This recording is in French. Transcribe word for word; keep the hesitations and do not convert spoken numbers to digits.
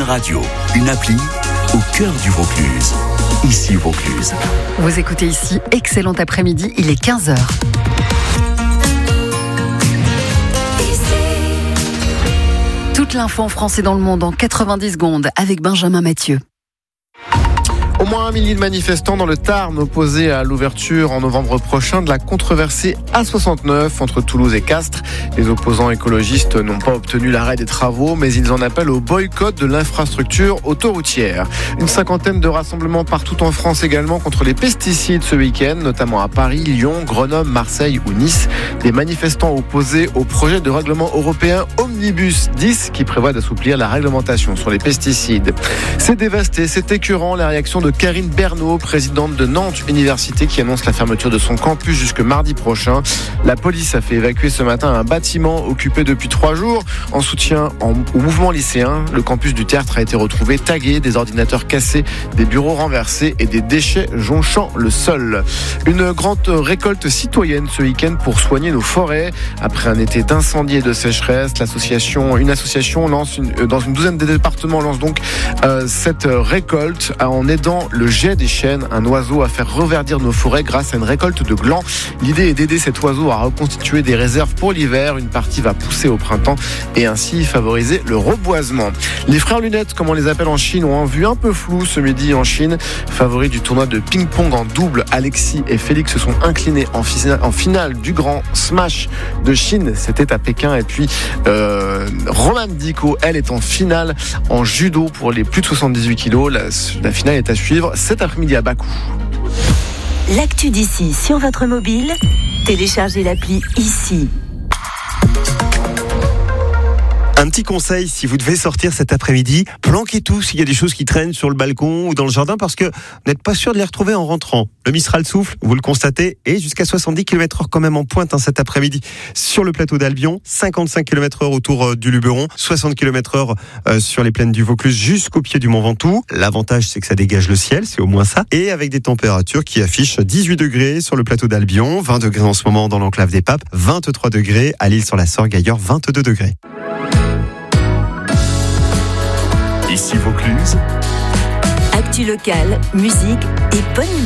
Radio, une appli au cœur du Vaucluse. Ici Vaucluse. Vous écoutez ici, excellent après-midi, il est quinze heures. Toute l'info en France et dans le monde en quatre-vingt-dix secondes avec Benjamin Mathieu. Au moins un millier de manifestants dans le Tarn opposés à l'ouverture en novembre prochain de la controversée A soixante-neuf entre Toulouse et Castres. Les opposants écologistes n'ont pas obtenu l'arrêt des travaux, mais ils en appellent au boycott de l'infrastructure autoroutière. Une cinquantaine de rassemblements partout en France également contre les pesticides ce week-end, notamment à Paris, Lyon, Grenoble, Marseille ou Nice. Des manifestants opposés au projet de règlement européen Omnibus dix qui prévoit d'assouplir la réglementation sur les pesticides. C'est dévasté, c'est écœurant la réaction de Karine Bernot, présidente de Nantes Université, qui annonce la fermeture de son campus jusque mardi prochain. La police a fait évacuer ce matin un bâtiment occupé depuis trois jours en soutien en, au mouvement lycéen. Le campus du Tertre a été retrouvé tagué, des ordinateurs cassés, des bureaux renversés et des déchets jonchant le sol. Une grande récolte citoyenne ce week-end pour soigner nos forêts. Après un été d'incendie et de sécheresse, l'association, une association lance une, dans une douzaine de départements lance donc euh, cette récolte en aidant le jet des chênes, un oiseau à faire reverdir nos forêts grâce à une récolte de glands. L'idée est d'aider cet oiseau à reconstituer des réserves pour l'hiver. Une partie va pousser au printemps et ainsi favoriser le reboisement. Les frères Lunettes, comme on les appelle en Chine, ont un vue un peu floue ce midi en Chine. Favoris du tournoi de ping-pong en double, Alexis et Félix se sont inclinés en, fina- en finale du grand Smash de Chine. C'était à Pékin. Et puis euh, Romane Dico, elle est en finale en judo pour les plus de soixante-dix-huit kilos. La, la finale est à suivre cet après-midi à Bakou. L'actu d'ici sur votre mobile, téléchargez l'appli ici. Un petit conseil, si vous devez sortir cet après-midi, planquez tout s'il y a des choses qui traînent sur le balcon ou dans le jardin parce que vous n'êtes pas sûr de les retrouver en rentrant. Le Mistral souffle, vous le constatez, et jusqu'à soixante-dix kilomètres heure quand même en pointe hein, cet après-midi sur le plateau d'Albion, cinquante-cinq kilomètres heure autour euh, du Luberon, soixante kilomètres heure euh, sur les plaines du Vaucluse jusqu'au pied du Mont Ventoux. L'avantage, c'est que ça dégage le ciel, c'est au moins ça, et avec des températures qui affichent dix-huit degrés sur le plateau d'Albion, vingt degrés en ce moment dans l'enclave des Papes, vingt-trois degrés à l'Île-sur-la-Sorgue, ailleurs vingt-deux degrés. Ici Vaucluse. Actu locale, musique et bonne humeur.